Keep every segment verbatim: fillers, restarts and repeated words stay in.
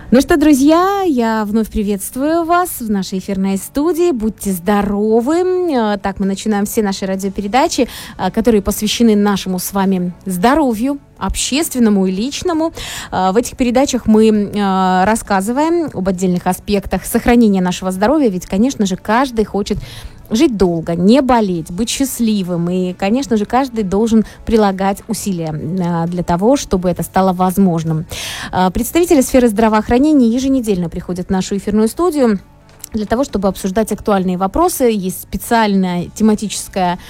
Ну что, друзья, я вновь приветствую вас в нашей эфирной студии. Будьте здоровы. Так, мы начинаем все наши радиопередачи, которые посвящены нашему с вами здоровью, общественному и личному. В этих передачах мы рассказываем об отдельных аспектах сохранения нашего здоровья, ведь, конечно же, каждый хочет жить долго, не болеть, быть счастливым. И, конечно же, каждый должен прилагать усилия для того, чтобы это стало возможным. Представители сферы здравоохранения еженедельно приходят в нашу эфирную студию для того, чтобы обсуждать актуальные вопросы. Есть специальная тематическая,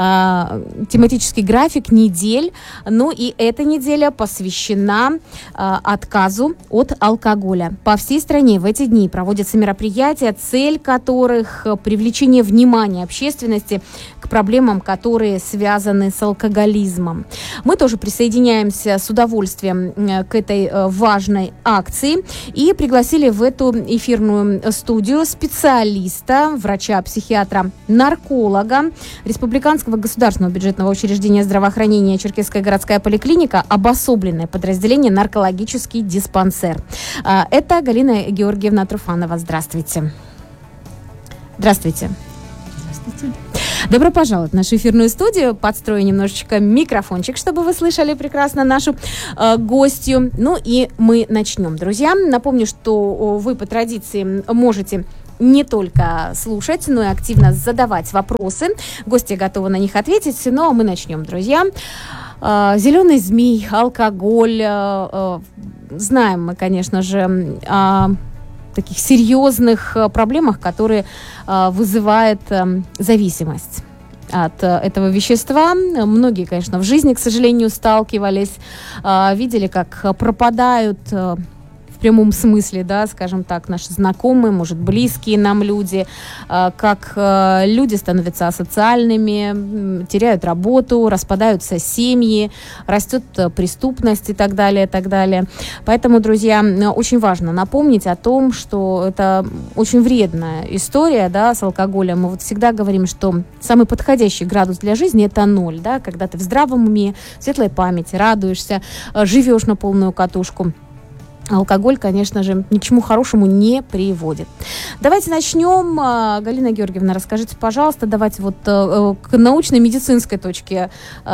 э, тематический график недель. Ну и эта неделя посвящена э, отказу от алкоголя. По всей стране в эти дни проводятся мероприятия, цель которых – привлечение внимания общественности к проблемам, которые связаны с алкоголизмом. Мы тоже присоединяемся с удовольствием к этой э, важной акции и пригласили в эту эфирную студию специалиста, врача-психиатра, нарколога Республиканского государственного бюджетного учреждения здравоохранения Черкесская городская поликлиника, обособленное подразделение наркологический диспансер. Это Галина Георгиевна Труфанова. Здравствуйте. Здравствуйте. Здравствуйте. Добро пожаловать в нашу эфирную студию. Подстрою немножечко микрофончик, чтобы вы слышали прекрасно нашу э, гостью. Ну и мы начнем, друзья. Напомню, что вы по традиции можете не только слушать, но и активно задавать вопросы. Гости готовы на них ответить. Ну а мы начнем, друзья. Э, зеленый змей, алкоголь. Э, э, знаем мы, конечно же, о таких серьезных проблемах, которые э, вызывают э, зависимость от э, этого вещества. Многие, конечно, в жизни, к сожалению, сталкивались, э, видели, как пропадают э, в прямом смысле, да, скажем так, наши знакомые, может, близкие нам люди, э, как э, люди становятся асоциальными, теряют работу, распадаются семьи, растет э, преступность и так далее, и так далее. Поэтому, друзья, очень важно напомнить о том, что это очень вредная история, да, с алкоголем. Мы вот всегда говорим, что самый подходящий градус для жизни – это ноль, да, когда ты в здравом уме, в светлой памяти, радуешься, э, живешь на полную катушку. Алкоголь, конечно же, ни к чему хорошему не приводит. Давайте начнем. Галина Георгиевна, расскажите, пожалуйста, давайте вот к научной медицинской точке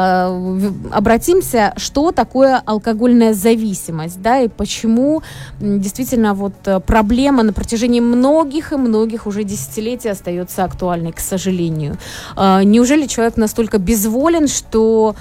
обратимся. Что такое алкогольная зависимость, да, и почему действительно вот проблема на протяжении многих и многих уже десятилетий остается актуальной, к сожалению. Неужели человек настолько безволен, что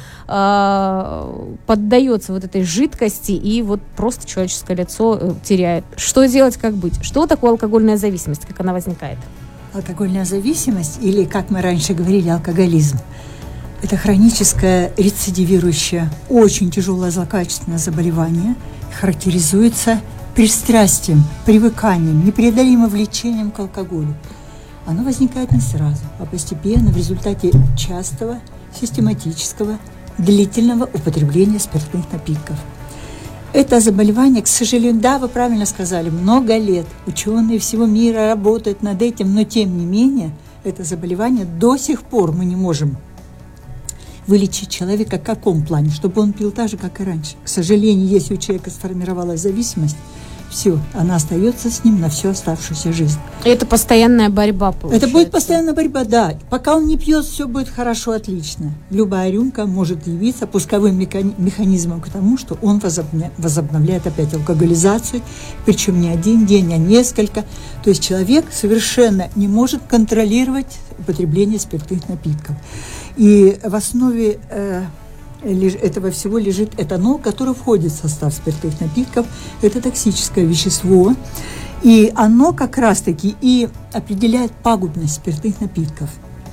поддается вот этой жидкости и вот просто человеческое лицо теряет? Что делать, как быть? Что такое алкогольная зависимость, как она возникает? Алкогольная зависимость, или, как мы раньше говорили, алкоголизм, это хроническое, рецидивирующее, очень тяжелое злокачественное заболевание, характеризуется пристрастием, привыканием, непреодолимым влечением к алкоголю. Оно возникает не сразу, а постепенно в результате частого, систематического, длительного употребления спиртных напитков. Это заболевание, к сожалению, да, вы правильно сказали, много лет ученые всего мира работают над этим, но тем не менее это заболевание до сих пор мы не можем вылечить человека в каком плане, чтобы он пил так же, как и раньше. К сожалению, если у человека сформировалась зависимость, все, она остается с ним на всю оставшуюся жизнь. Это постоянная борьба, получается? Это будет постоянная борьба, да. Пока он не пьет, все будет хорошо, отлично. Любая рюмка может явиться пусковым механизмом к тому, что он возобновляет опять алкоголизацию, причем не один день, а несколько. То есть человек совершенно не может контролировать употребление спиртных напитков. И в основе э, этого всего лежит этанол, который входит в состав спиртных напитков. Это токсическое вещество, и оно как раз-таки и определяет пагубность спиртных напитков.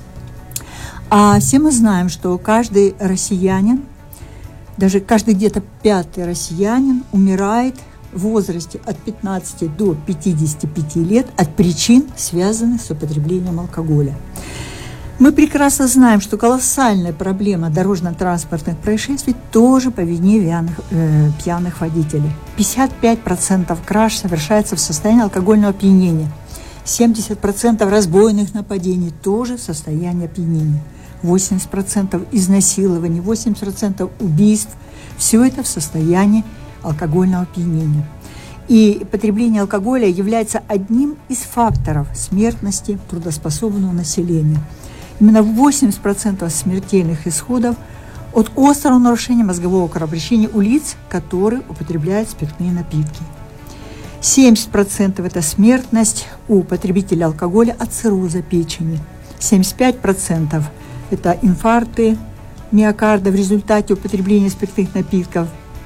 А все мы знаем, что каждый россиянин, даже каждый где-то пятый россиянин умирает в возрасте от пятнадцати до пятидесяти пяти лет от причин, связанных с употреблением алкоголя. Мы прекрасно знаем, что колоссальная проблема дорожно-транспортных происшествий тоже по вине вяных, э, пьяных водителей. пятьдесят пять процентов краж совершается в состоянии алкогольного опьянения. семьдесят процентов разбойных нападений тоже в состоянии опьянения. восемьдесят процентов изнасилований, восемьдесят процентов убийств – все это в состоянии алкогольного опьянения. И потребление алкоголя является одним из факторов смертности трудоспособного населения. Именно восемьдесят процентов смертельных исходов от острого нарушения мозгового кровообращения у лиц, которые употребляют спиртные напитки. семьдесят процентов это смертность у потребителя алкоголя от цирроза печени. семьдесят пять процентов это инфаркты миокарда в результате употребления спиртных напитков,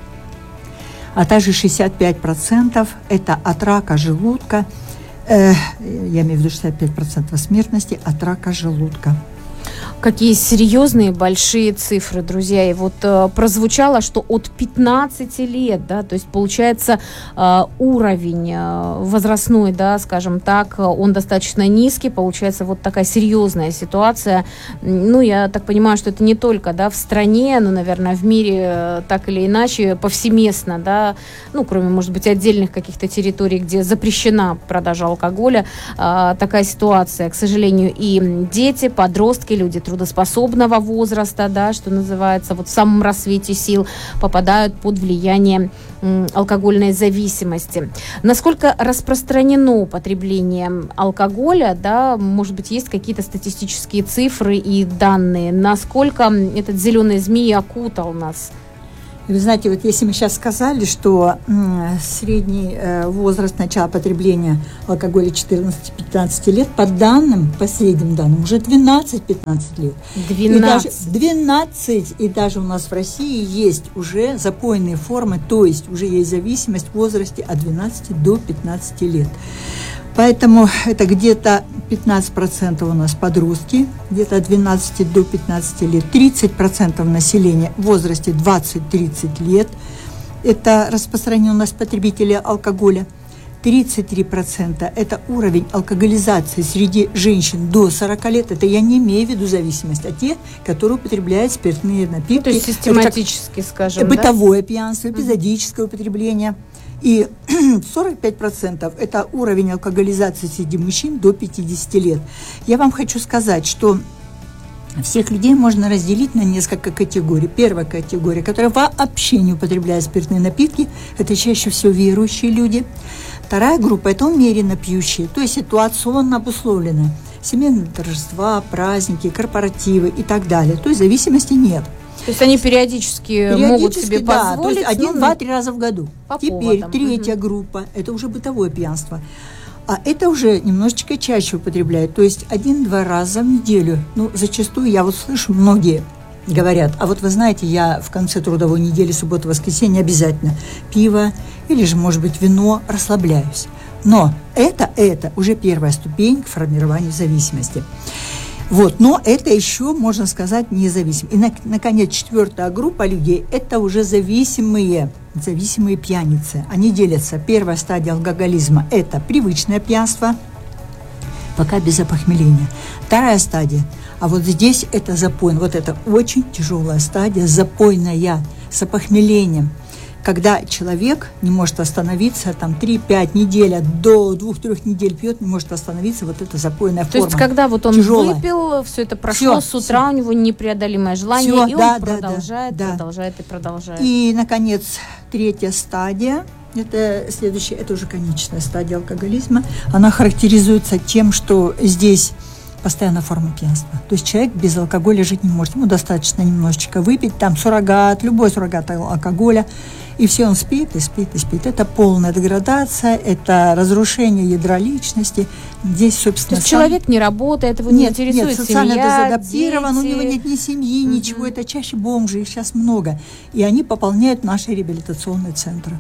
а также шестьдесят пять процентов это от рака желудка, э, я имею в виду шестьдесят пять процентов смертности от рака желудка. Какие серьезные большие цифры, друзья. И вот э, прозвучало, что от пятнадцати лет, да, то есть получается э, уровень э, возрастной, да, скажем так, он достаточно низкий, получается вот такая серьезная ситуация. Ну, я так понимаю, что это не только, да, в стране, но, наверное, в мире э, так или иначе повсеместно, да, ну, кроме, может быть, отдельных каких-то территорий, где запрещена продажа алкоголя, э, такая ситуация, к сожалению, и дети, подростки, люди трудоспособного возраста, да, что называется, вот в самом рассвете сил попадают под влияние м, алкогольной зависимости. Насколько распространено потребление алкоголя, да, может быть, есть какие-то статистические цифры и данные, насколько этот зеленый змей окутал нас? Вы знаете, вот если мы сейчас сказали, что м, средний э, возраст начала потребления алкоголя четырнадцать-пятнадцать лет, по данным, по средним данным, уже двенадцать-пятнадцать лет. двенадцать. И даже, двенадцать, и даже у нас в России есть уже запойные формы, то есть уже есть зависимость в возрасте от двенадцати до пятнадцати лет. Поэтому это где-то пятнадцать процентов у нас подростки, где-то от двенадцати до пятнадцати лет, тридцать процентов населения в возрасте двадцать-тридцать лет, это распространенность потребителей алкоголя, тридцать три процента это уровень алкоголизации среди женщин до сорока лет, это я не имею в виду зависимость, а те, которые употребляют спиртные напитки. Ну, то есть систематически, как, скажем, бытовое да? пьянство, эпизодическое mm-hmm. употребление. И сорок пять процентов это уровень алкоголизации среди мужчин до пятидесяти лет. Я вам хочу сказать, что всех людей можно разделить на несколько категорий. Первая категория, которая вообще не употребляет спиртные напитки, это чаще всего верующие люди. Вторая группа – это умеренно пьющие, то есть ситуационно обусловленные. Семейные торжества, праздники, корпоративы и так далее. То есть зависимости нет. То есть они периодически, периодически могут себе да, позволить. То есть один, два, три раза в году. По Теперь поводам. Третья угу. группа – это уже бытовое пьянство. А это уже немножечко чаще употребляют. То есть один-два раза в неделю. Ну, зачастую я вот слышу, многие говорят, а вот вы знаете, я в конце трудовой недели, суббота-воскресенье обязательно пиво или же, может быть, вино, расслабляюсь. Но это, это уже первая ступень к формированию зависимости. Вот, но это еще, можно сказать, независимо. И, наконец, четвертая группа людей – это уже зависимые, зависимые пьяницы. Они делятся. Первая стадия алкоголизма – это привычное пьянство, пока без опохмеления. Вторая стадия, а вот здесь это запойное. Вот это очень тяжелая стадия, запойная, с опохмелением. Когда человек не может остановиться, там, три-пять недель, до двух-трех недель пьет, не может остановиться, вот эта запойная форма. То есть, когда вот он тяжелая. выпил, все это прошло, все, с утра все. у него непреодолимое желание, все, и да, он да, продолжает, да, продолжает и продолжает. И, наконец, третья стадия, это следующая, это уже конечная стадия алкоголизма, она характеризуется тем, что здесь постоянная форма пьянства. То есть человек без алкоголя жить не может. Ему достаточно немножечко выпить, там суррогат, любой суррогат алкоголя, и все, он спит и спит и спит. Это полная деградация, это разрушение ядра личности. Здесь, собственно... То есть сам... человек не работает, его не интересует нет, социально семья, дезадаптирован, дети. У него нет ни семьи, mm-hmm. ничего. Это чаще бомжи, их сейчас много. И они пополняют наши реабилитационные центры.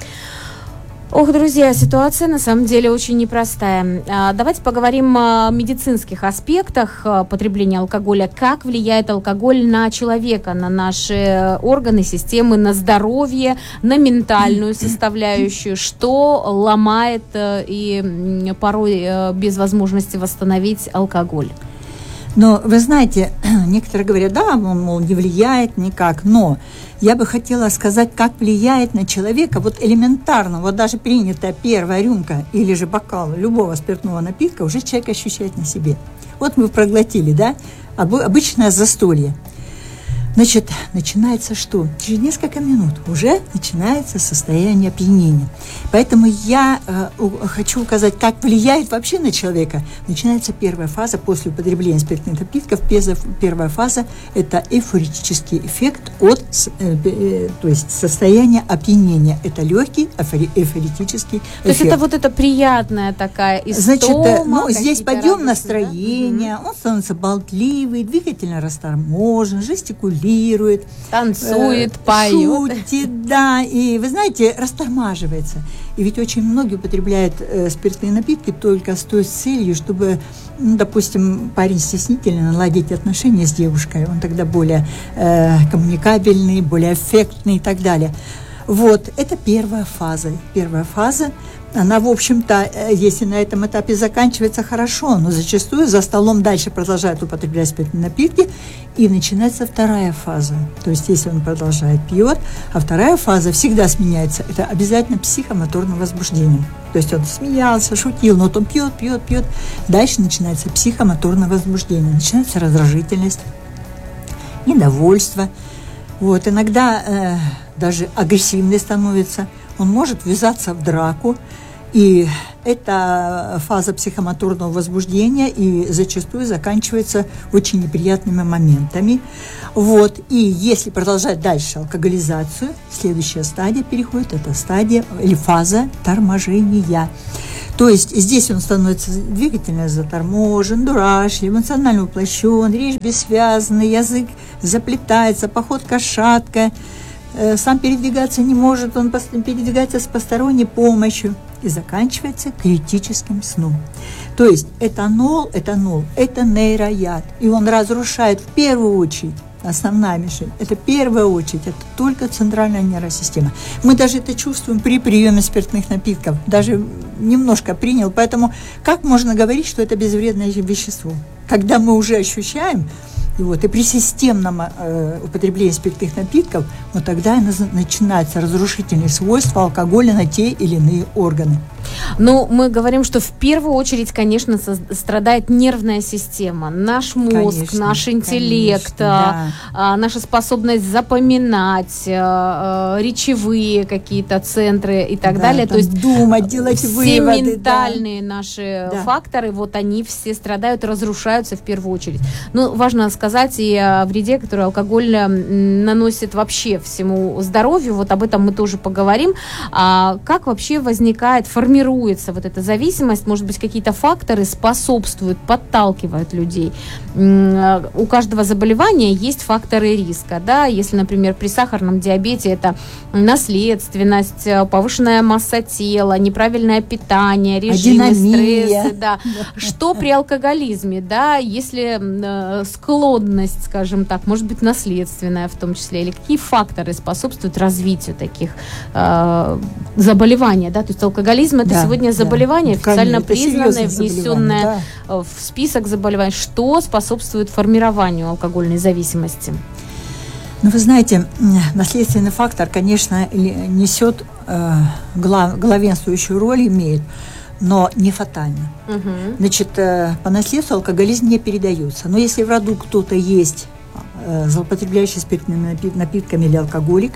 Ох, друзья, ситуация на самом деле очень непростая. Давайте поговорим о медицинских аспектах потребления алкоголя. Как влияет алкоголь на человека, на наши органы, системы, на здоровье, на ментальную составляющую, что ломает и порой без возможности восстановить алкоголь? Но вы знаете, некоторые говорят, да, он, мол, не влияет никак, но я бы хотела сказать, как влияет на человека, вот элементарно, вот даже принятая первая рюмка или же бокал любого спиртного напитка уже человек ощущает на себе. Вот мы проглотили, да, обычное застолье. Значит, начинается что? Через несколько минут уже начинается состояние опьянения. Поэтому я э, хочу указать, как влияет вообще на человека. Начинается первая фаза после употребления спиртных напитков. Первая фаза – это эйфорический эффект от, э, э, то есть состояния опьянения. Это легкий эйфорический эффект. То есть это вот эта приятная такая истома. Значит, э, ну, здесь подъем настроения, да? Он становится болтливый, двигательно расторможен, жестикулирует, танцует, э, поет. Шутит, да, и, вы знаете, растормаживается. И ведь очень многие употребляют э, спиртные напитки только с той целью, чтобы, ну, допустим, парень стеснительный, наладить отношения с девушкой, он тогда более э, коммуникабельный, более эффектный и так далее. Вот, это первая фаза. Первая фаза, она, в общем-то, если на этом этапе заканчивается, хорошо, но зачастую за столом дальше продолжает употреблять спиртные напитки, и начинается вторая фаза. То есть, если он продолжает пьет, а вторая фаза всегда сменяется, это обязательно психомоторное возбуждение. То есть, он смеялся, шутил, но вот он пьет, пьет, пьет. Дальше начинается психомоторное возбуждение, начинается раздражительность, недовольство. Вот, иногда э, даже агрессивный становится, он может ввязаться в драку, и это фаза психомоторного возбуждения, и зачастую заканчивается очень неприятными моментами. Вот, и если продолжать дальше алкоголизацию, следующая стадия переходит, это стадия или фаза торможения. То есть здесь он становится двигательно заторможен, дурашлив, эмоционально уплощен, речь бессвязная, язык заплетается, походка шаткая, э, сам передвигаться не может, он передвигается с посторонней помощью и заканчивается критическим сном. То есть этанол, этанол – это нейрояд, и он разрушает в первую очередь. Основная мишень – это в первую очередь, это только центральная нервная система. Мы даже это чувствуем при приеме спиртных напитков, даже немножко принял, поэтому как можно говорить, что это безвредное вещество? Когда мы уже ощущаем, и, вот, и при системном э, употреблении спиртных напитков, вот тогда начинаются разрушительные свойства алкоголя на те или иные органы. Ну, мы говорим, что в первую очередь, конечно, со- страдает нервная система, наш мозг, конечно, наш интеллект, конечно, да. а, наша способность запоминать, а, а, речевые какие-то центры и так да, далее. То есть думать, делать все выводы. Все ментальные да. наши да. факторы, вот они все страдают, разрушаются в первую очередь. Ну, важно сказать и о вреде, который алкоголь наносит вообще всему здоровью. Вот об этом мы тоже поговорим. А как вообще возникает, формируется вот эта зависимость, может быть, какие-то факторы способствуют, подталкивают людей. У каждого заболевания есть факторы риска, да, если, например, при сахарном диабете это наследственность, повышенная масса тела, неправильное питание, режимы, стрессы, да. Что при алкоголизме, да, если склонность, скажем так, может быть, наследственная в том числе, или какие факторы способствуют развитию таких э, заболеваний, да, то есть алкоголизм это да, сегодня заболевание, да, официально признанное, внесенное да. в список заболеваний. Что способствует формированию алкогольной зависимости? Ну, вы знаете, наследственный фактор, конечно, несет э, глав, главенствующую роль, имеет, но не фатально. Угу. Значит, э, по наследству алкоголизм не передается. Но если в роду кто-то есть, э, злоупотребляющий спиртными напитками или алкоголик,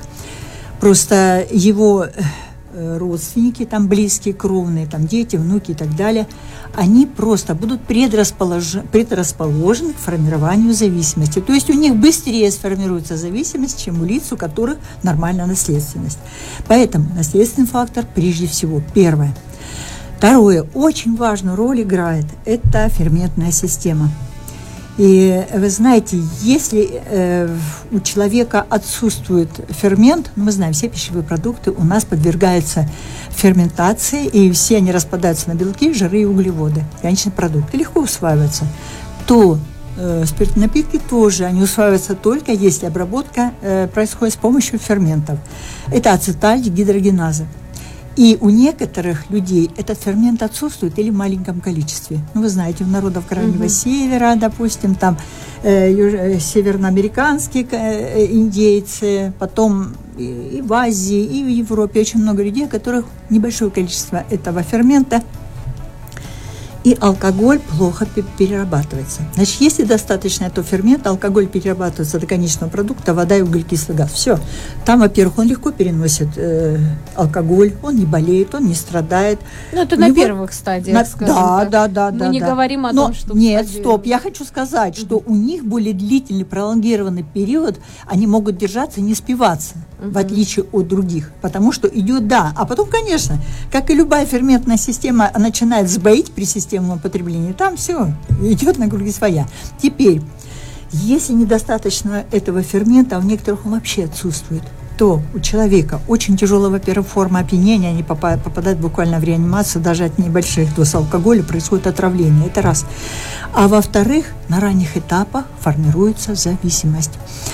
просто его родственники, там близкие, кровные, там дети, внуки и так далее, они просто будут предрасполож... предрасположены к формированию зависимости. То есть у них быстрее сформируется зависимость, чем у лиц, у которых нормальная наследственность. Поэтому наследственный фактор прежде всего. Первое. Второе. Очень важную роль играет это ферментная система. И вы знаете, если э, у человека отсутствует фермент, ну, мы знаем, все пищевые продукты у нас подвергаются ферментации, и все они распадаются на белки, жиры и углеводы. Конечные продукты легко усваиваются. То э, спиртные напитки тоже, они усваиваются только если обработка э, происходит с помощью ферментов. Это ацетальдегидрогеназа. И у некоторых людей этот фермент отсутствует или в маленьком количестве. Ну, вы знаете, у народов Крайнего uh-huh. Севера, допустим, там э, юж- северноамериканские э, индейцы, потом и, и в Азии, и в Европе очень много людей, у которых небольшое количество этого фермента. и алкоголь плохо перерабатывается. Значит, если достаточно этого фермента, алкоголь перерабатывается до конечного продукта, вода и углекислый газ. Все. Там, во-первых, он легко переносит э, алкоголь, он не болеет, он не страдает. Ну, это на него... первых стадиях, на... скажем да, так. Да, да, Мы да. не да. говорим о Но том, что... Нет, стоп, я хочу сказать, что mm-hmm. у них более длительный, пролонгированный период, они могут держаться и не спиваться, mm-hmm. в отличие от других. Потому что идет, да, а потом, конечно, как и любая ферментная система, начинает сбоить при системном потреблении, там все идет на круги своя. Теперь, если недостаточно этого фермента, а у некоторых он вообще отсутствует, то у человека очень тяжелая, во-первых, форма опьянения, они попадают буквально в реанимацию, даже от небольших доз алкоголя происходит отравление, это раз. А во-вторых, на ранних этапах формируется зависимость.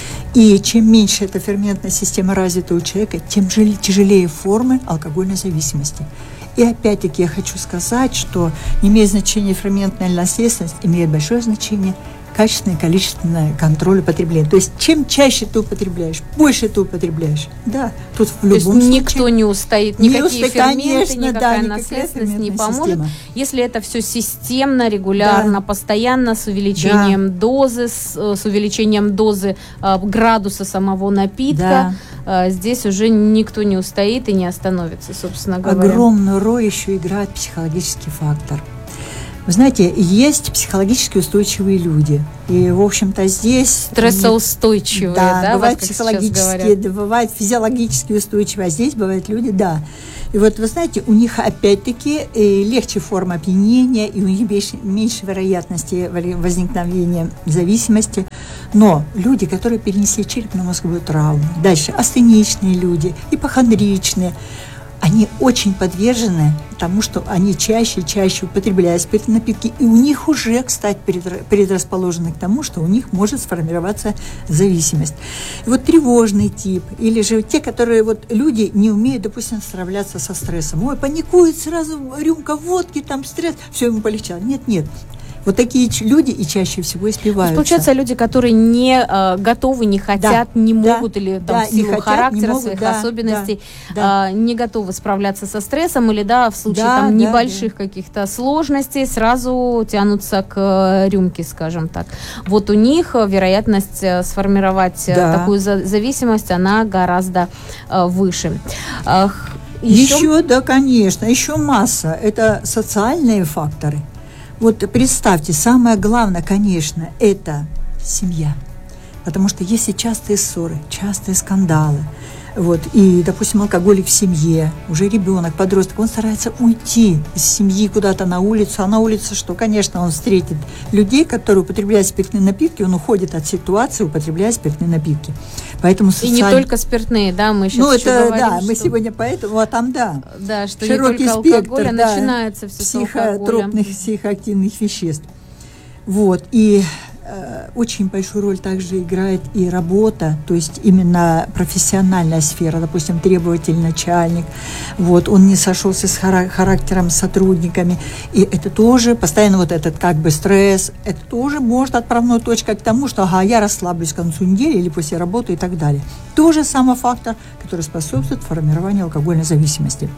И чем меньше эта ферментная система развита у человека, тем тяжелее формы алкогольной зависимости. И опять-таки я хочу сказать, что не имеет значения ферментная наследственность, имеет большое значение качественный и количественный контроль употребления. То есть, чем чаще ты употребляешь, больше ты употребляешь. Да, тут в любом случае... То есть, никто не устоит, никакие не устоит, ферменты, конечно, никакая да, наследственность не поможет. Система. Если это все системно, регулярно, да. постоянно, с увеличением да. дозы, с, с увеличением дозы э, градуса самого напитка, да. э, здесь уже никто не устоит и не остановится, собственно говоря. Огромную роль еще играет психологический фактор. Вы знаете, есть психологически устойчивые люди. И, в общем-то, здесь... Стрессоустойчивые, да? Да, бывают вас, психологические, да, бывают физиологически устойчивые, а здесь бывают люди, да. И вот, вы знаете, у них, опять-таки, легче форма опьянения, и у них меньше, меньше вероятности возникновения зависимости. Но люди, которые перенесли черепно-мозговую травму, дальше астеничные люди, ипохондричные, они очень подвержены тому, что они чаще и чаще употребляют спиртные напитки, и у них уже, кстати, предрасположены к тому, что у них может сформироваться зависимость. И вот тревожный тип, или же те, которые вот люди не умеют, допустим, справляться со стрессом. Ой, паникует, сразу рюмка водки, там стресс, все ему полегчало. Нет, нет. Вот такие люди и чаще всего испиваются. Получается, люди, которые не э, готовы, не хотят, да, не могут, да, или там, да, в силу хотят, характера, могут, своих да, особенностей, да, да. Э, не готовы справляться со стрессом, или да, в случае да, там, да, небольших да. каких-то сложностей сразу тянутся к э, рюмке, скажем так. Вот у них вероятность э, сформировать э, да. такую за- зависимость, она гораздо э, выше. Э, еще? еще, да, конечно, еще масса. Это социальные факторы. Вот представьте, самое главное, конечно, это семья. Потому что если частые ссоры, частые скандалы, вот, и, допустим, алкоголик в семье, уже ребенок, подросток, он старается уйти из семьи куда-то на улицу, а на улице что? Конечно, он встретит людей, которые употребляют спиртные напитки, он уходит от ситуации, употребляя спиртные напитки. Поэтому социаль... И не только спиртные, да, мы сейчас ну, еще это, говорим, да, что... мы сегодня поэтому, а там, да, да, что широкий не только спектр, алкоголь, а да, начинается все с алкоголем. Психотропных, психоактивных веществ. Вот, и э, очень большую роль также играет и работа, то есть именно профессиональная сфера, допустим, требовательный начальник, вот, он не сошелся с хара- характером, с сотрудниками, и это тоже, постоянно вот этот как бы стресс, это тоже может отправной точкой к тому, что, ага, я расслаблюсь к концу недели или после работы и так далее. Тоже самый фактор, который способствует формированию алкогольной зависимости.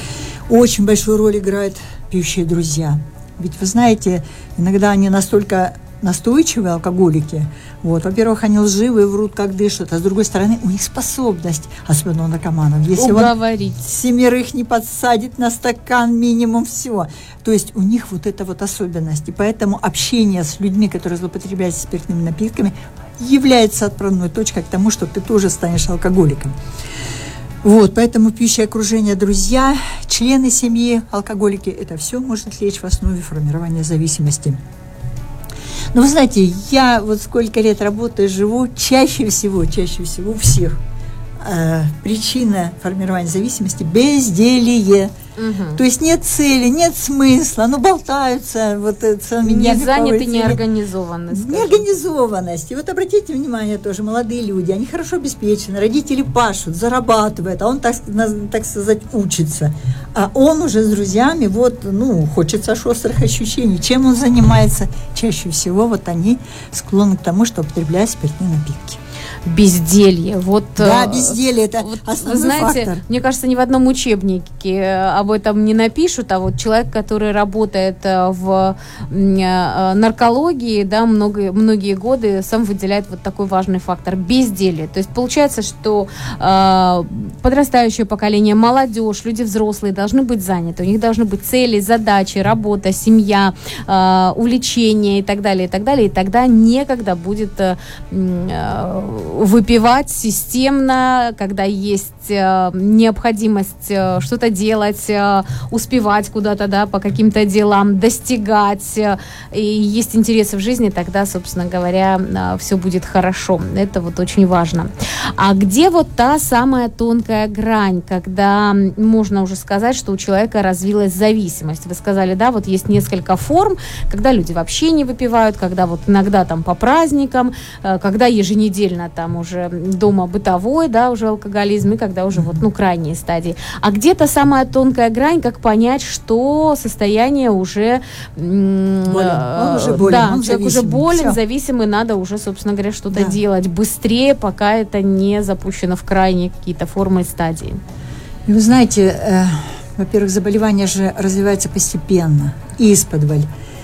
Очень большую роль играют пьющие друзья. Ведь вы знаете, иногда они настолько настойчивые алкоголики. Вот. Во-первых, они лживые, врут, как дышат. А с другой стороны, у них способность, особенно у наркоманов, если уговорить. Он семерых не подсадит на стакан минимум, все. То есть у них вот эта вот особенность. И поэтому общение с людьми, которые злоупотребляют спиртными напитками, является отправной точкой к тому, что ты тоже станешь алкоголиком. Вот, поэтому пьющее окружение, друзья, члены семьи, алкоголики, это все может лечь в основе формирования зависимости. Но вы знаете, я вот сколько лет работаю, живу, чаще всего, чаще всего у всех э, причина формирования зависимости – безделье. Угу. То есть нет цели, нет смысла, ну болтаются. Вот, не заняты, неорганизованность. Неорганизованность. И вот обратите внимание тоже, молодые люди, они хорошо обеспечены, родители пашут, зарабатывают, а он, так, так сказать, учится. А он уже с друзьями, вот, ну, хочется острых ощущений. Чем он занимается? Чаще всего вот они склонны к тому, что употребляют спиртные напитки. безделье. Вот, да, безделье – это вот, основной вы знаете, фактор. Мне кажется, ни в одном учебнике об этом не напишут, а вот человек, который работает в наркологии, да, много, многие годы, сам выделяет вот такой важный фактор – безделье. То есть получается, что э, подрастающее поколение, молодежь, люди взрослые должны быть заняты, у них должны быть цели, задачи, работа, семья, э, увлечения и так далее, и так далее, и тогда некогда будет э, выпивать системно, когда есть э, необходимость э, что-то делать, э, успевать куда-то, да, по каким-то делам, достигать, э, и есть интересы в жизни, тогда, собственно говоря, э, все будет хорошо. Это вот очень важно. А где вот та самая тонкая грань, когда можно уже сказать, что у человека развилась зависимость? Вы сказали, да, вот есть несколько форм, когда люди вообще не выпивают, когда вот иногда там по праздникам, э, когда еженедельно там уже дома бытовой, да, уже алкоголизм, и когда уже вот, ну, крайние стадии. А где-то самая тонкая грань, как понять, что состояние уже... Болен. Он уже болен, да, он человек зависимый. уже болен, Все. зависимый, надо уже, собственно говоря, что-то Да. делать быстрее, пока это не запущено в крайние какие-то формы и стадии. И вы знаете, э, во-первых, заболевание же развивается постепенно, исподволь.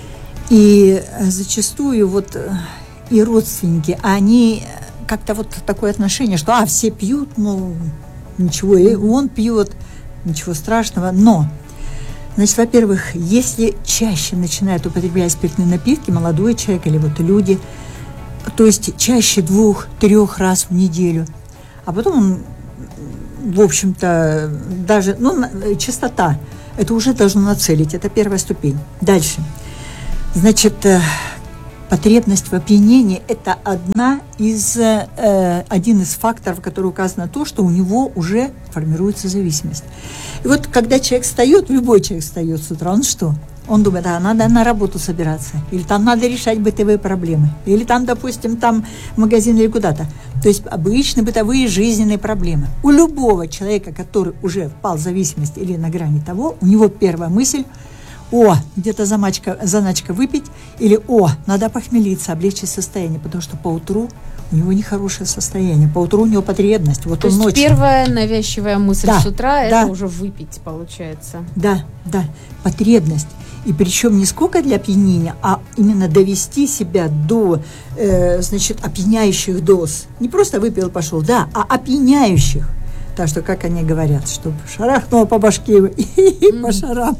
И э, зачастую вот э, и родственники, они как-то вот такое отношение, что а, все пьют, мол, ничего, и он пьет, ничего страшного. Но, значит, во-первых, если чаще начинают употреблять спиртные напитки, молодой человек или вот люди, то есть чаще двух-трех раз в неделю, а потом он, в общем-то, даже, ну, частота, это уже должно нацелить, это первая ступень. Дальше. Значит, потребность в опьянении – это одна из, э, один из факторов, в который указано то, что у него уже формируется зависимость. И вот когда человек встает, любой человек встает с утра, он что? Он думает, а надо на работу собираться, или там надо решать бытовые проблемы, или там, допустим, там магазин или куда-то. То есть обычные бытовые жизненные проблемы. У любого человека, который уже впал в зависимость или на грани того, у него первая мысль – о, где-то замачка, заначка выпить, или о, надо похмелиться, облегчить состояние, потому что поутру у него нехорошее состояние, поутру у него потребность. Вот То он есть ночью. первая навязчивая мысль Да, с утра, да. это уже выпить, получается. Да, да, потребность. И причем не сколько для опьянения, а именно довести себя до, э, значит, опьяняющих доз. Не просто выпил, пошел, да, а опьяняющих. Так что, как они говорят, чтобы шарахнуло по башке и по шарам.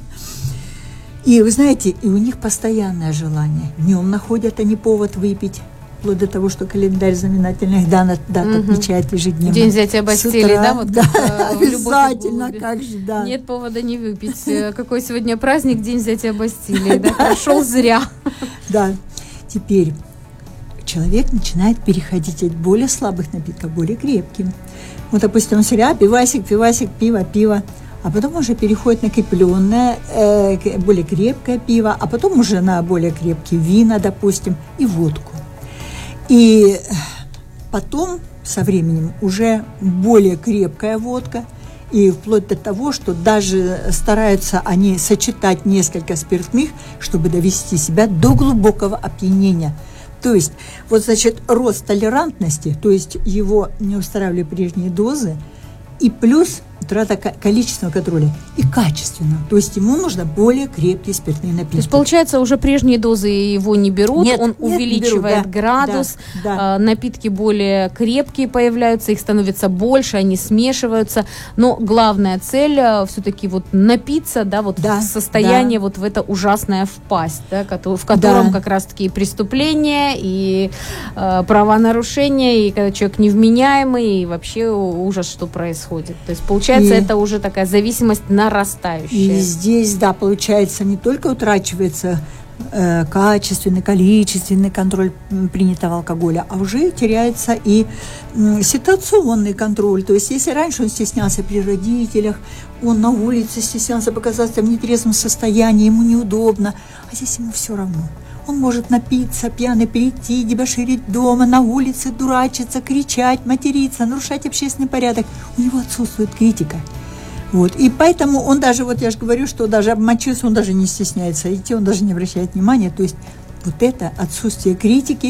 И вы знаете, и у них постоянное желание. Днем находят они повод выпить, вплоть до того, что календарь знаменательных дат, дат угу. отмечает ежедневно. День взятия Бастилии, утра, да? Вот да, как, обязательно, как же, да. Нет повода не выпить. Какой сегодня праздник, День взятия Бастилии, да? Прошел зря. Да. Теперь человек начинает переходить от более слабых напитков к более крепким. Вот, допустим, он сидит, пивасик, пивасик, пиво, пиво. А потом уже переходит на крепленное, э, более крепкое пиво, а потом уже на более крепкие вина, допустим, и водку. И потом, со временем, уже более крепкая водка, и вплоть до того, что даже стараются они сочетать несколько спиртных, чтобы довести себя до глубокого опьянения. То есть, вот, значит, рост толерантности, то есть его не устраивали прежние дозы, и плюс утрата количественного контроля и качественного. То есть ему нужно более крепкие спиртные напитки. То есть, получается, уже прежние дозы его не берут, нет, он нет, увеличивает берут, да, градус, да, да. напитки более крепкие появляются, их становится больше, они смешиваются. Но главная цель все-таки вот напиться, да, вот да, в состояние да. вот в это ужасное впасть, да, в котором да. как раз-таки и преступления, и э, правонарушения, и когда человек невменяемый, и вообще ужас, что происходит. То есть, получается, И, это уже такая зависимость нарастающая. И здесь, да, получается, не только утрачивается э, качественный, количественный контроль принятого алкоголя, а уже теряется и э, ситуационный контроль. То есть, если раньше он стеснялся при родителях, он на улице стеснялся показаться в нетрезвом состоянии, ему неудобно, а здесь ему все равно. Он может напиться, пьяный перейти, дебоширить дома, на улице, дурачиться, кричать, материться, нарушать общественный порядок. У него отсутствует критика. Вот. И поэтому он даже, вот я же говорю, что даже обмочился, он даже не стесняется идти, он даже не обращает внимания. То есть вот это отсутствие критики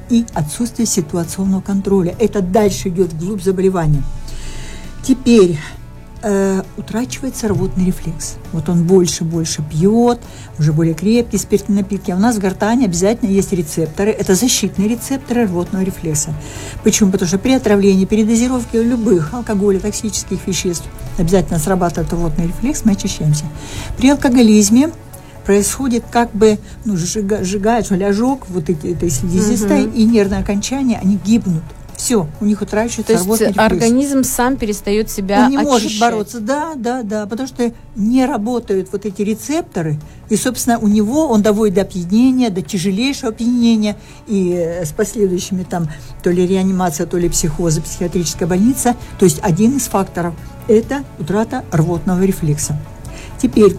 и отсутствие ситуационного контроля. Это дальше идет вглубь заболевания. Теперь э, утрачивается рвотный рефлекс. Вот он больше-больше пьет, уже более крепкие спиртные напитки. А у нас в гортани обязательно есть рецепторы. Это защитные рецепторы рвотного рефлекса. Почему? Потому что при отравлении, передозировке любых алкоголя, токсических веществ обязательно срабатывает рвотный рефлекс, мы очищаемся. При алкоголизме происходит как бы, ну, сжига, сжигает ожог вот эти, этой слизистой, угу. и нервные окончания, они гибнут. Все, у них утрачивается рвотный рефлекс. То есть организм сам перестает себя Он не очищать. может бороться, да, да, да, потому что не работают вот эти рецепторы, и, собственно, у него он доводит до опьянения, до тяжелейшего опьянения, и с последующими там то ли реанимация, то ли психоза, психиатрическая больница. То есть один из факторов – это утрата рвотного рефлекса. Теперь,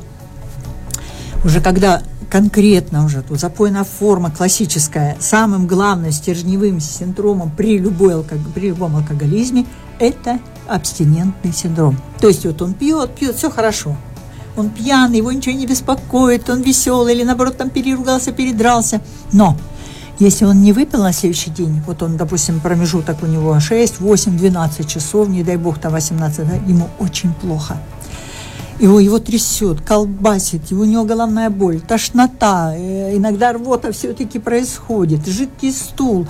уже когда конкретно уже тут запойная форма классическая, самым главным стержневым синдромом при, любой алког... при любом алкоголизме это абстинентный синдром. То есть вот он пьет, пьет, все хорошо. Он пьяный, его ничего не беспокоит, он веселый или наоборот там переругался, передрался. Но если он не выпил на следующий день, вот он, допустим, промежуток у него шесть, восемь, двенадцать часов, не дай бог там восемнадцать, да, ему очень плохо. Его, его трясет, колбасит, у него головная боль, тошнота, э, иногда рвота все-таки происходит, жидкий стул,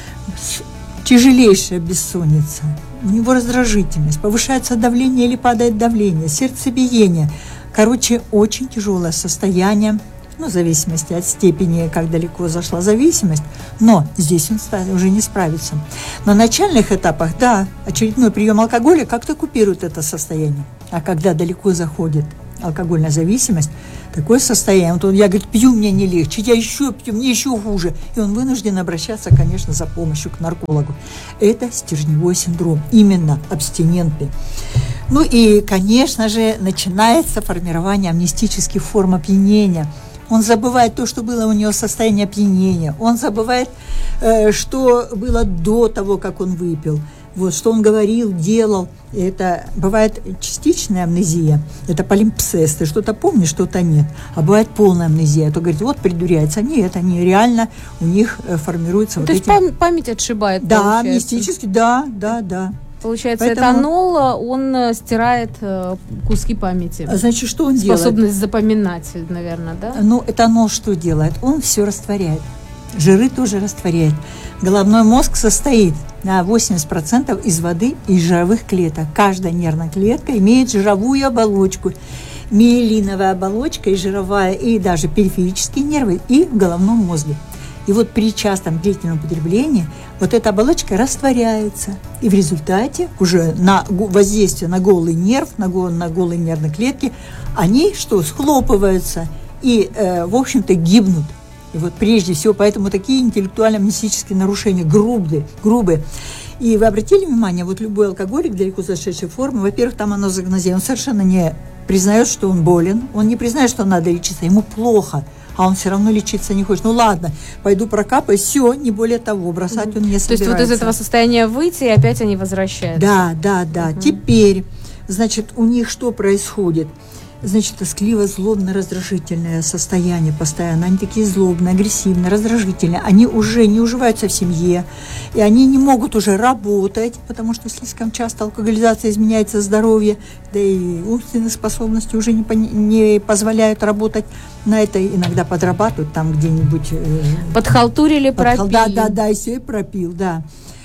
тяжелейшая бессонница, у него раздражительность, повышается давление или падает давление, сердцебиение. Короче, очень тяжелое состояние, ну, в зависимости от степени, как далеко зашла зависимость, но здесь он уже не справится. На начальных этапах, да, очередной прием алкоголя как-то купирует это состояние. А когда далеко заходит алкогольная зависимость, такое состояние, вот он, я, говорит, пью, мне не легче, я еще пью, мне еще хуже. И он вынужден обращаться, конечно, за помощью к наркологу. Это стержневой синдром, именно абстинентный. Ну и, конечно же, начинается формирование амнестических форм опьянения. Он забывает то, что было у него состояние опьянения. Он забывает, э, что было до того, как он выпил. Вот, что он говорил, делал. Это бывает частичная амнезия. Это полимпсест. Ты что-то помнишь, что-то нет. А бывает полная амнезия. То говорит, вот придуряется. Нет, они реально, у них э, формируются ну, вот то эти... есть пам- память отшибает, да, получается. амнестически, да, да, да. Получается, Поэтому... этанол, он стирает э, куски памяти. Значит, что он Способность делает? Способность запоминать, наверное, да? Ну, этанол что делает? Он все растворяет. Жиры тоже растворяет. Головной мозг состоит на восемьдесят процентов из воды и жировых клеток. Каждая нервная клетка имеет жировую оболочку. Миелиновая оболочка и жировая, и даже периферические нервы, и в головном мозге. И вот при частом длительном употреблении вот эта оболочка растворяется. И в результате уже на воздействие на голый нерв, на, гол, на голые нервные клетки, они что, схлопываются и, э, в общем-то, гибнут. И вот прежде всего, поэтому такие интеллектуально-амнестические нарушения грубые, грубые. И вы обратили внимание, вот любой алкоголик далеко зашедшей формы, во-первых, там анозагнозия, он совершенно не признает, что он болен, он не признает, что надо лечиться, ему плохо. А он все равно лечиться не хочет. Ну ладно, пойду прокапаю, все, не более того, бросать mm-hmm. он не собирается. То есть вот из этого состояния выйти, и опять они возвращаются. Да, да, да. Mm-hmm. Теперь, значит, у них что происходит? Значит, тоскливо-злобно-раздражительное состояние постоянно. Они такие злобные, агрессивные, раздражительные. Они уже не уживаются в семье, и они не могут уже работать, потому что слишком часто алкоголизация изменяется здоровье, да и умственные способности уже не, не позволяют работать на это. Иногда подрабатывают там где-нибудь. Подхалтурили, пропили. Да, да, да, и все, и пропил, да.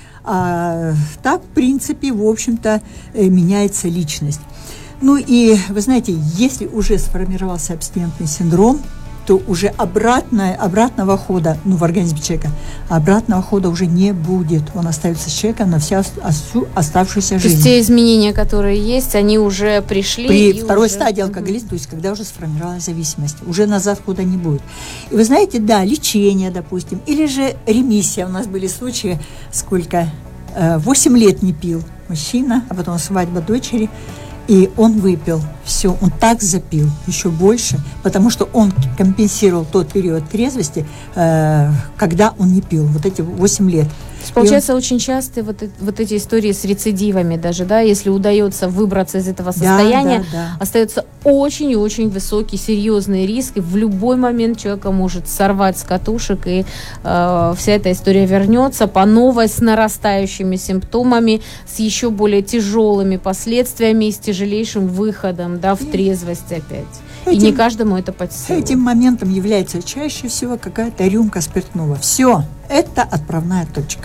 А, так, в принципе, в общем-то, меняется личность. Ну и, вы знаете, если уже сформировался абстинентный синдром, то уже обратное, обратного хода, ну, в организме человека, обратного хода уже не будет. Он остается с человеком на вся, всю оставшуюся жизнь. То есть те изменения, которые есть, они уже пришли? При второй уже... стадии алкоголизма, то есть когда уже сформировалась зависимость, уже назад хода не будет. И вы знаете, да, лечение, допустим, или же ремиссия. У нас были случаи, сколько, восемь лет не пил мужчина, а потом свадьба дочери, и он выпил, все, он так запил, еще больше, потому что он компенсировал тот период трезвости, э, когда он не пил, вот эти восемь лет. Получается, он... очень часто вот, вот эти истории с рецидивами даже, да, если удается выбраться из этого состояния, да, да, да. остается очень и очень высокий, серьезный риск, и в любой момент человека может сорвать с катушек, и э, вся эта история вернется по новой, с нарастающими симптомами, с еще более тяжелыми последствиями и с тяжелейшим выходом, да, в трезвость опять. Этим, и не каждому это под силу. Этим моментом является чаще всего какая-то рюмка спиртного. Все, это отправная точка.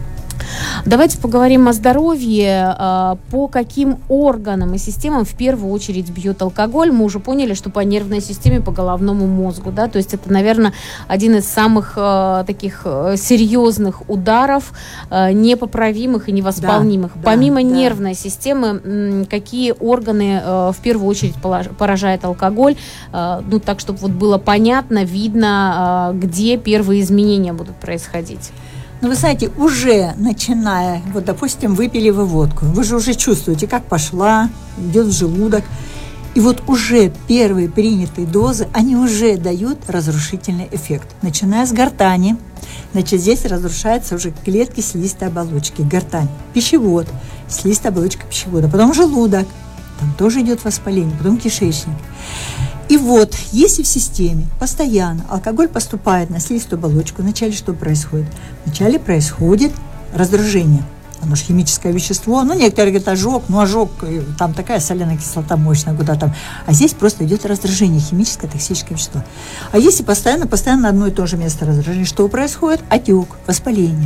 Давайте поговорим о здоровье. По каким органам и системам в первую очередь бьет алкоголь? Мы уже поняли, что по нервной системе, по головному мозгу, да, то есть это, наверное, один из самых э, таких серьезных ударов, э, непоправимых и невосполнимых. Да, Помимо да, нервной да. системы, какие органы э, в первую очередь поражает алкоголь? Э, ну, так, чтобы вот было понятно, видно, э, где первые изменения будут происходить. Ну, вы знаете, уже начиная, вот, допустим, выпили вы водку, вы же уже чувствуете, как пошла, идет в желудок, и вот уже первые принятые дозы, они уже дают разрушительный эффект. Начиная с гортани, значит, здесь разрушаются уже клетки слизистой оболочки, гортань, пищевод, слизистая оболочка пищевода, потом желудок, там тоже идет воспаление, потом кишечник. И вот, если в системе постоянно алкоголь поступает на слизистую оболочку, вначале что происходит? Вначале происходит раздражение. Оно же химическое вещество. Ну, некоторые говорят, ожог, ну, ожог, там такая соляная кислота мощная, куда там. А здесь просто идет раздражение, химическое, токсическое вещество. А если постоянно, постоянно одно и то же место раздражения, что происходит? Отек, воспаление.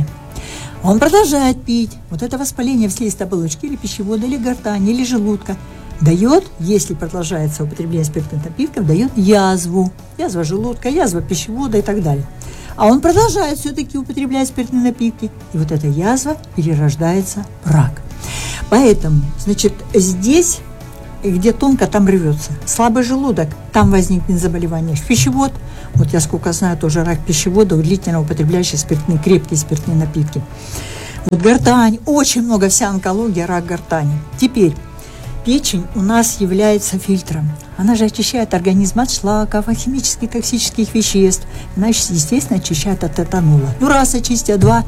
Он продолжает пить. Вот это воспаление в слизистой оболочке или пищевода, или гортани, или желудка дает, если продолжается употребление спиртных напитков, дает язву. Язва желудка, язва пищевода и так далее. А он продолжает все-таки употреблять спиртные напитки. И вот эта язва перерождается в рак. Поэтому, значит, здесь, где тонко, там рвется. Слабый желудок, там возникнет заболевание. Пищевод, вот я сколько знаю, тоже рак пищевода, длительно употребляющий спиртные, крепкие спиртные напитки. Вот гортань, очень много вся онкология, рак гортани. Теперь, печень у нас является фильтром. Она же очищает организм от шлаков, от химических токсических веществ. Она, естественно, очищает от этанола. Ну, раз очистит, два.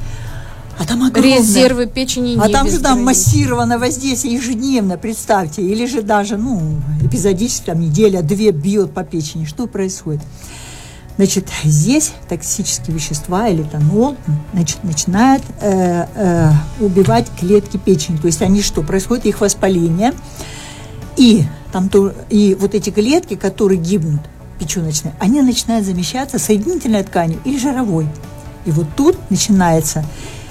А там огромное. Резервы печени не А там же там массированное воздействие ежедневно, представьте. Или же даже, ну, эпизодически, там, неделя-две бьет по печени. Что происходит? Значит, здесь токсические вещества или этанол, значит, начинают э, э, убивать клетки печени. То есть они что? Происходит их воспаление. И, там то, и вот эти клетки, которые гибнут, печеночные, они начинают замещаться соединительной тканью или жировой. И вот тут начинается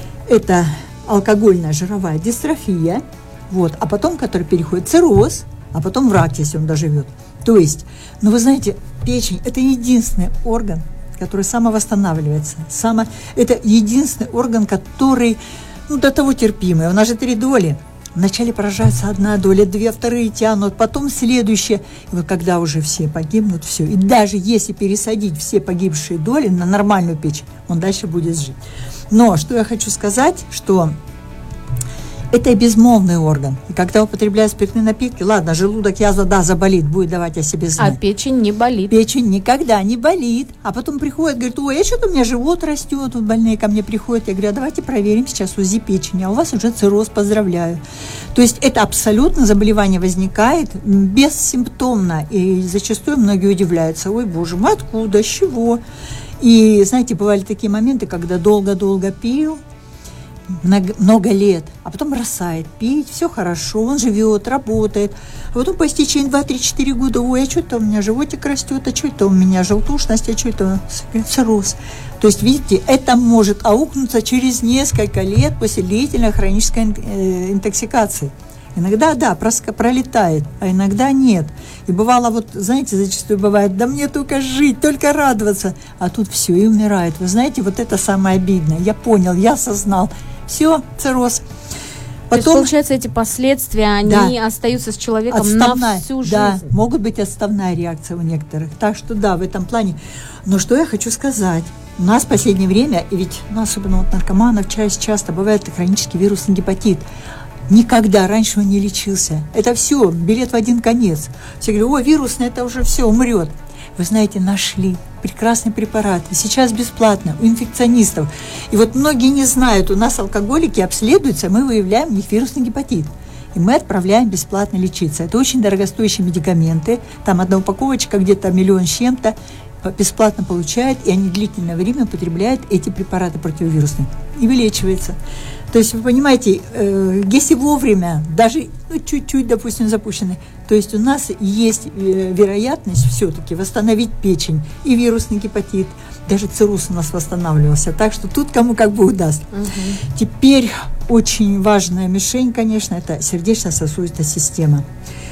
эта алкогольная жировая дистрофия, вот, а потом, который переходит в цирроз, а потом в рак, если он доживет. То есть, ну вы знаете, печень – это единственный орган, который самовосстанавливается. Само, это единственный орган, который, ну, до того терпимый. У нас же три доли. Вначале поражается одна доля, две, вторые тянут, потом следующие. И вот когда уже все погибнут, все. И даже если пересадить все погибшие доли на нормальную печень, он дальше будет жить. Но что я хочу сказать, что это и безмолвный орган. И когда употребляют спиртные напитки, ладно, желудок, язва, да, заболит, будет давать о себе знать. А печень не болит. Печень никогда не болит. А потом приходит, говорит, ой, а что-то у меня живот растет, вот больные ко мне приходят. Я говорю, а давайте проверим сейчас УЗИ печени, а у вас уже цирроз, поздравляю. То есть это абсолютно заболевание возникает бессимптомно. И зачастую многие удивляются, ой, боже мой, откуда, с чего? И, знаете, бывали такие моменты, когда долго-долго пил, Много, много лет, а потом бросает пить, все хорошо, он живет, работает, а потом по истечении два-три-четыре года, ой, а что это у меня животик растет, а что это у меня желтушность, а что это цирроз. То есть, видите, это может аукнуться через несколько лет после длительной хронической интоксикации. Иногда, да, пролетает, а иногда нет. И бывало, вот, знаете, зачастую бывает, да мне только жить, только радоваться, а тут все, и умирает. Вы знаете, вот это самое обидное. Я понял, я осознал. Все, цирроз. Потом, то есть, получается, эти последствия, они да, остаются с человеком отставная, на всю жизнь. Да, могут быть отставная реакция у некоторых. Так что, да, в этом плане. Но что я хочу сказать. У нас в последнее время, и ведь, ну, особенно вот наркоманов, часто, часто бывает хронический вирусный гепатит. Никогда раньше он не лечился. Это все, билет в один конец. Все говорят, ой, вирусный, это уже все, умрет. вы знаете, нашли прекрасный препарат. И сейчас бесплатно у инфекционистов. И вот многие не знают, у нас алкоголики обследуются, мы выявляем у них вирусный гепатит. И мы отправляем бесплатно лечиться. Это очень дорогостоящие медикаменты. Там одна упаковочка где-то миллион с чем-то бесплатно получают, и они длительное время употребляют эти препараты противовирусные. И вылечивается. То есть, вы понимаете, э, если вовремя, даже ну, чуть-чуть, допустим, запущены, то есть у нас есть э, вероятность все-таки восстановить печень и вирусный гепатит. Даже цирроз у нас восстанавливался. Так что тут кому как бы удаст. Угу. Теперь очень важная мишень, конечно, это сердечно-сосудистая система.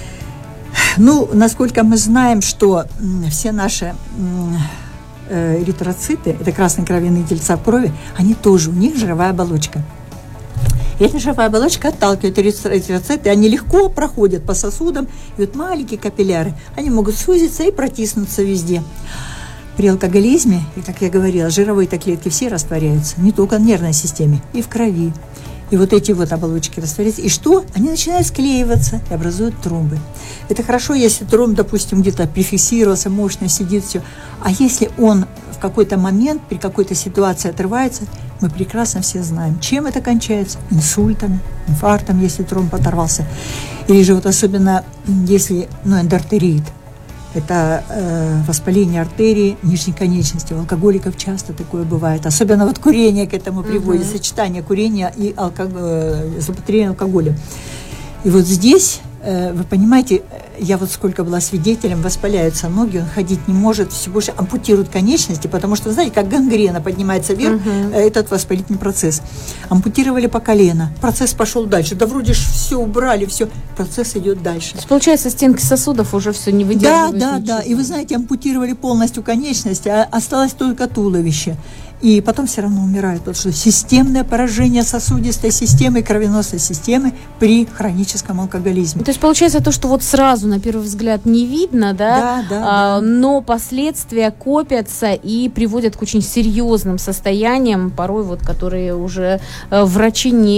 Ну, насколько мы знаем, что м, все наши м, э, эритроциты, это красные кровяные тельца в крови, они тоже, у них жировая оболочка. И эта жировая оболочка отталкивает эритроциты, они легко проходят по сосудам, и вот маленькие капилляры, они могут сузиться и протиснуться везде. При алкоголизме, и, как я говорила, жировые-то клетки все растворяются, не только в нервной системе, и в крови. И вот эти вот оболочки растворяются. И что? Они начинают склеиваться и образуют тромбы. Это хорошо, если тромб, допустим, где-то прификсировался, мощно сидит, все. А если он в какой-то момент, при какой-то ситуации отрывается, мы прекрасно все знаем, чем это кончается. Инсультом, инфарктом, если тромб оторвался. Или же вот особенно, если ну, эндоартерит. Это э, воспаление артерии нижней конечности. У алкоголиков часто такое бывает. Особенно вот курение к этому приводит, uh-huh. сочетание курения и алкоголя, употребления алкоголя. И вот здесь, э, вы понимаете, я вот сколько была свидетелем, воспаляются ноги, он ходить не может, все больше ампутируют конечности, потому что, знаете, как гангрена поднимается вверх, uh-huh. этот воспалительный процесс. Ампутировали по колено, процесс пошел дальше. Да вроде ж все убрали, все, процесс идет дальше. То есть, получается, стенки сосудов уже все не выдерживают. Да, да, ничего. Да. И вы знаете, ампутировали полностью конечности, а осталось только туловище. И потом все равно умирают, потому что системное поражение сосудистой системы и кровеносной системы при хроническом алкоголизме. То есть получается то, что вот сразу на первый взгляд не видно, да, да, да, а, да. но последствия копятся и приводят к очень серьезным состояниям, порой вот которые уже врачи не